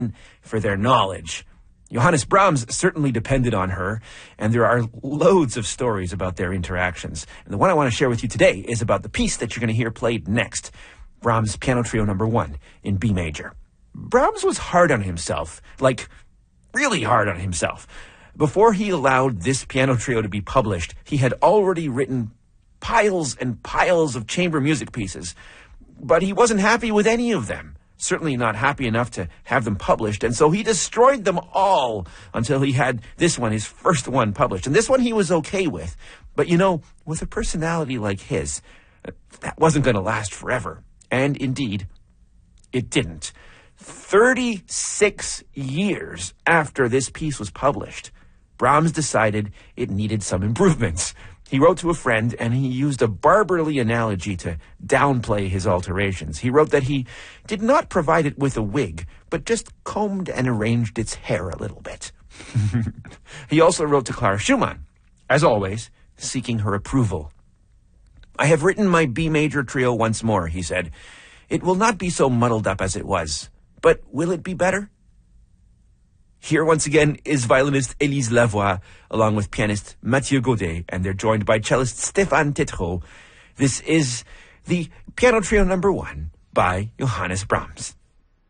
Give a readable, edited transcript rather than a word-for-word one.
for their knowledge. Johannes Brahms certainly depended on her, and there are loads of stories about their interactions. And the one I want to share with you today is about the piece that you're going to hear played next, Brahms' Piano Trio No. 1 in B major. Brahms was hard on himself, like really hard on himself. Before he allowed this piano trio to be published, he had already written piles and piles of chamber music pieces, but he wasn't happy with any of them. Certainly not happy enough to have them published, and so he destroyed them all until he had this one, his first one, published. And this one he was okay with. But you know, with a personality like his, that wasn't going to last forever. And indeed, it didn't. 36 years after this piece was published, Brahms decided it needed some improvements. He wrote to a friend, and he used a barberly analogy to downplay his alterations. He wrote that he did not provide it with a wig, but just combed and arranged its hair a little bit. He also wrote to Clara Schumann, as always, seeking her approval. "I have written my B major trio once more," he said. "It will not be so muddled up as it was, but will it be better?" Here once again is violinist Élise Lavoie, along with pianist Mathieu Godet, and they're joined by cellist Stéphane Tétrault. This is the Piano Trio No. 1 by Johannes Brahms.